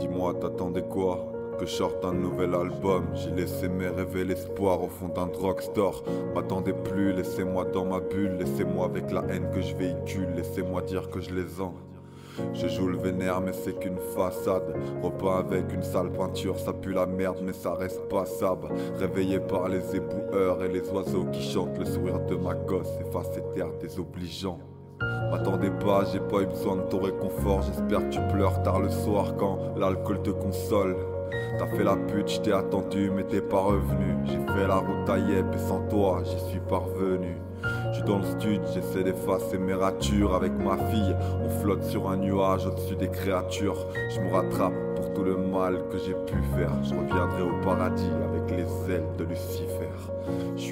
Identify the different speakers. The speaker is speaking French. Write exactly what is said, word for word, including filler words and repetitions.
Speaker 1: Dis-moi, t'attendais quoi? Que je sorte un nouvel album. J'ai laissé mes rêves et l'espoir au fond d'un drugstore. M'attendez plus, laissez-moi dans ma bulle. Laissez-moi avec la haine que je véhicule. Laissez-moi dire que je les en. Je joue le vénère mais c'est qu'une façade. Repeint avec une sale peinture, ça pue la merde mais ça reste passable. Réveillé par les éboueurs et les oiseaux qui chantent, le sourire de ma gosse efface et terre désobligeant. M'attendez pas, j'ai pas eu besoin de ton réconfort. J'espère que tu pleures tard le soir quand l'alcool te console. T'as fait la pute, j't'ai attendu mais t'es pas revenu. J'ai fait la route à Yep et sans toi j'y suis parvenu. J'suis dans le stud, j'essaie d'effacer mes ratures. Avec ma fille, on flotte sur un nuage au-dessus des créatures. Je me rattrape pour tout le mal que j'ai pu faire. Je reviendrai au paradis avec les ailes de Lucifer. J'suis